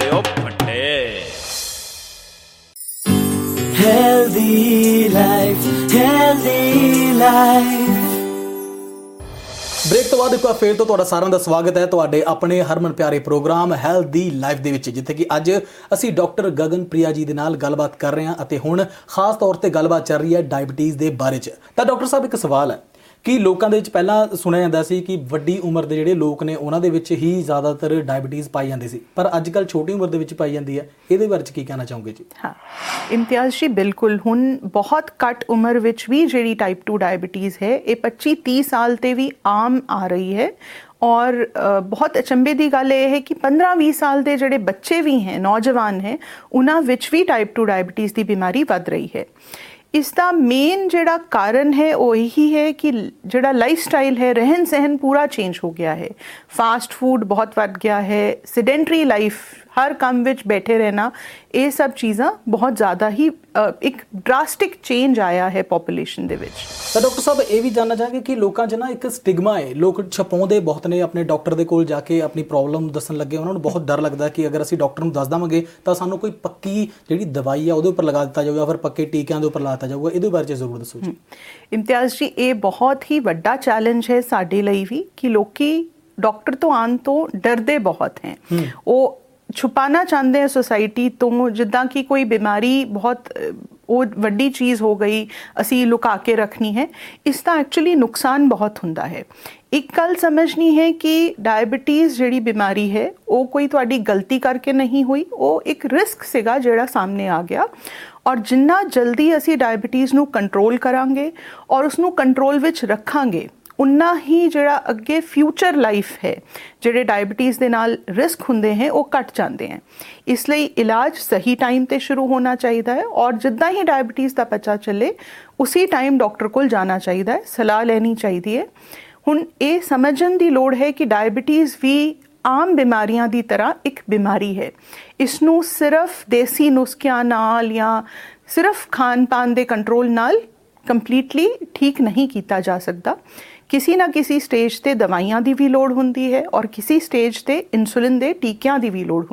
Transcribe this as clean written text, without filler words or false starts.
ਲਿਓ ਫੱਟੇ। Healthy life, healthy life। Break ਤੋਂ ਬਾਅਦ ਇੱਕ ਵਾਰ ਫੇਰ ਤੋਂ ਤੁਹਾਡਾ ਸਾਰਿਆਂ ਦਾ ਸਵਾਗਤ ਹੈ ਤੁਹਾਡੇ ਆਪਣੇ ਹਰਮਨ ਪਿਆਰੇ ਪ੍ਰੋਗਰਾਮ ਹੈਲਦੀ ਲਾਈਫ ਦੇ ਵਿੱਚ, ਜਿੱਥੇ ਕਿ ਅੱਜ ਅਸੀਂ ਡਾਕਟਰ ਗਗਨਪ੍ਰਿਆ ਜੀ ਦੇ ਨਾਲ ਗੱਲਬਾਤ ਕਰ ਰਹੇ ਹਾਂ ਅਤੇ ਹੁਣ ਖਾਸ ਤੌਰ ਤੇ ਗੱਲਬਾਤ ਚੱਲ ਰਹੀ ਹੈ ਡਾਇਬਟੀਜ਼ ਦੇ ਬਾਰੇ 'ਚ। ਤਾਂ ਡਾਕਟਰ ਸਾਹਿਬ, ਇੱਕ ਸਵਾਲ ਹੈ ਕਿ ਲੋਕਾਂ ਦੇ ਵਿੱਚ ਪਹਿਲਾਂ ਸੁਣਿਆ ਜਾਂਦਾ ਸੀ ਕਿ ਵੱਡੀ ਉਮਰ ਦੇ ਜਿਹੜੇ ਲੋਕ ਨੇ ਉਹਨਾਂ ਦੇ ਵਿੱਚ ਹੀ ਜ਼ਿਆਦਾਤਰ ਡਾਇਬਟੀਜ਼ ਪਾਈ ਜਾਂਦੀ ਸੀ, ਪਰ ਅੱਜ ਕੱਲ੍ਹ ਛੋਟੀ ਉਮਰ ਦੇ ਵਿੱਚ ਪਾਈ ਜਾਂਦੀ ਹੈ। ਇਹਦੇ ਬਾਰੇ 'ਚ ਕੀ ਕਹਿਣਾ ਚਾਹੋਗੇ ਜੀ? ਹਾਂ ਇਮਤਿਆਜ਼ ਜੀ, ਬਿਲਕੁਲ ਹੁਣ ਬਹੁਤ ਘੱਟ ਉਮਰ ਵਿੱਚ ਵੀ ਜਿਹੜੀ ਟਾਈਪ 2 ਡਾਇਬਟੀਜ਼ ਹੈ ਇਹ 25-30 ਸਾਲ 'ਤੇ ਵੀ ਆਮ ਆ ਰਹੀ ਹੈ। ਔਰ ਬਹੁਤ ਅਚੰਭੇ ਦੀ ਗੱਲ ਇਹ ਹੈ ਕਿ 15-20 ਸਾਲ ਦੇ ਜਿਹੜੇ ਬੱਚੇ ਵੀ ਹੈ, ਨੌਜਵਾਨ ਹੈ, ਉਹਨਾਂ ਵਿੱਚ ਵੀ ਟਾਈਪ 2 ਡਾਇਬਟੀਜ਼ ਦੀ ਬਿਮਾਰੀ ਵੱਧ ਰਹੀ ਹੈ। ਇਸ ਦਾ ਮੇਨ ਜਿਹੜਾ ਕਾਰਨ ਹੈ ਉਹ ਇਹੀ ਹੈ ਕਿ ਜਿਹੜਾ ਲਾਈਫ ਸਟਾਈਲ ਹੈ, ਰਹਿਣ ਸਹਿਣ ਪੂਰਾ ਚੇਂਜ ਹੋ ਗਿਆ ਹੈ। ਫਾਸਟ ਫੂਡ ਬਹੁਤ ਵੱਧ ਗਿਆ ਹੈ, ਸਿਡੈਂਟਰੀ ਲਾਈਫ, ਹਰ ਕੰਮ ਵਿੱਚ ਬੈਠੇ ਰਹਿਣਾ, ਇਹ ਸਭ ਚੀਜ਼ਾਂ ਬਹੁਤ ਜ਼ਿਆਦਾ ਹੀ ਇੱਕ ਡਰਾਸਟਿਕ ਚੇਂਜ ਆਇਆ ਹੈ ਪੋਪੂਲੇਸ਼ਨ ਦੇ ਵਿੱਚ। ਤਾਂ ਡਾਕਟਰ ਸਾਹਿਬ, ਇਹ ਵੀ ਜਾਣਨਾ ਚਾਹਾਂਗੇ ਕਿ ਲੋਕਾਂ 'ਚ ਨਾ ਇੱਕ ਸਟਿਗਮਾ ਹੈ, ਲੋਕ ਛਪਾਉਂਦੇ ਬਹੁਤ ਨੇ ਆਪਣੇ ਡਾਕਟਰ ਦੇ ਕੋਲ ਜਾ ਕੇ ਆਪਣੀ ਪ੍ਰੋਬਲਮ ਦੱਸਣ ਲੱਗੇ। ਉਹਨਾਂ ਨੂੰ ਬਹੁਤ ਡਰ ਲੱਗਦਾ ਕਿ ਅਗਰ ਅਸੀਂ ਡਾਕਟਰ ਨੂੰ ਦੱਸ ਦੇਵਾਂਗੇ ਤਾਂ ਸਾਨੂੰ ਕੋਈ ਪੱਕੀ ਜਿਹੜੀ ਦਵਾਈ ਆ ਉਹਦੇ ਉੱਪਰ ਲਗਾ ਦਿੱਤਾ ਜਾਊਗਾ, ਫਿਰ ਪੱਕੇ ਟੀਕਿਆਂ ਦੇ ਉੱਪਰ ਲਾ ਦਿੱਤਾ ਜਾਊਗਾ। ਇਹਦੇ ਬਾਰੇ 'ਚ ਜ਼ਰੂਰ ਦੱਸੋ ਜੀ। ਇਮਤਿਆਜ਼ ਜੀ, ਇਹ ਬਹੁਤ ਹੀ ਵੱਡਾ ਚੈਲੰਜ ਹੈ ਸਾਡੇ ਲਈ ਵੀ ਕਿ ਲੋਕੀ ਡਾਕਟਰ ਤੋਂ ਆਉਣ ਤੋਂ ਡਰਦੇ ਬਹੁਤ ਹੈ। ਉਹ ਛੁਪਾਣਾ ਚਾਹੁੰਦੇ ਹੈ ਸੋਸਾਇਟੀ ਤੋਂ, ਜਿੱਦਾਂ ਕਿ ਕੋਈ ਬਿਮਾਰੀ ਬਹੁਤ ਉਹ ਵੱਡੀ ਚੀਜ਼ ਹੋ ਗਈ, ਅਸੀਂ ਲੁਕਾ ਕੇ ਰੱਖਣੀ ਹੈ। ਇਸ ਦਾ ਐਕਚੁਅਲੀ ਨੁਕਸਾਨ ਬਹੁਤ ਹੁੰਦਾ ਹੈ। ਇੱਕ ਗੱਲ ਸਮਝਣੀ ਹੈ ਕਿ ਡਾਇਬਟੀਜ਼ ਜਿਹੜੀ ਬਿਮਾਰੀ ਹੈ ਉਹ ਕੋਈ ਤੁਹਾਡੀ ਗਲਤੀ ਕਰਕੇ ਨਹੀਂ ਹੋਈ, ਉਹ ਇੱਕ ਰਿਸਕ ਸੀਗਾ ਜਿਹੜਾ ਸਾਹਮਣੇ ਆ ਗਿਆ। ਔਰ ਜਿੰਨਾ ਜਲਦੀ ਅਸੀਂ ਡਾਇਬਟੀਜ਼ ਨੂੰ ਕੰਟਰੋਲ ਕਰਾਂਗੇ ਔਰ ਉਸਨੂੰ ਕੰਟਰੋਲ ਵਿੱਚ ਰੱਖਾਂਗੇ, ਉਨਾ ਹੀ ਜਿਹੜਾ ਅੱਗੇ ਫਿਊਚਰ ਲਾਈਫ ਹੈ, ਜਿਹੜੇ ਡਾਇਬਟੀਜ਼ ਦੇ ਨਾਲ ਰਿਸਕ ਹੁੰਦੇ हैं ਉਹ ਘਟ ਜਾਂਦੇ हैं। ਇਸ ਲਈ ਇਲਾਜ ਸਹੀ ਟਾਈਮ ਤੇ ਸ਼ੁਰੂ ਹੋਣਾ ਚਾਹੀਦਾ ਹੈ ਔਰ ਜਿੱਦਾਂ ਹੀ ਡਾਇਬਟੀਜ਼ ਦਾ ਪਤਾ ਚੱਲੇ ਉਸੇ ਟਾਈਮ ਡਾਕਟਰ ਕੋਲ ਜਾਣਾ ਚਾਹੀਦਾ ਹੈ, ਸਲਾਹ ਲੈਣੀ ਚਾਹੀਦੀ ਹੈ। ਹੁਣ ਇਹ ਸਮਝਣ ਦੀ ਲੋੜ ਹੈ ਕਿ ਡਾਇਬਟੀਜ਼ ਵੀ ਆਮ ਬਿਮਾਰੀਆਂ ਦੀ ਤਰ੍ਹਾਂ ਇੱਕ ਬਿਮਾਰੀ ਹੈ। ਇਸ ਨੂੰ ਸਿਰਫ ਦੇਸੀ ਨੁਸਖਿਆਂ ਨਾਲ ਜਾਂ ਸਿਰਫ ਖਾਣ ਪਾਨ ਦੇ ਕੰਟਰੋਲ ਨਾਲ ਕੰਪਲੀਟਲੀ ਠੀਕ ਨਹੀਂ ਕੀਤਾ ਜਾ ਸਕਦਾ। ਕਿਸੇ ਨਾ ਕਿਸੇ ਸਟੇਜ ਤੇ ਦਵਾਈਆਂ ਦੀ ਵੀ ਲੋੜ ਹੁੰਦੀ ਹੈ ਔਰ ਕਿਸੇ ਸਟੇਜ ਤੇ ਇਨਸੂਲਿਨ ਦੇ ਟੀਕਿਆਂ ਦੀ ਵੀ ਲੋੜ ਹੁੰਦੀ ਹੈ।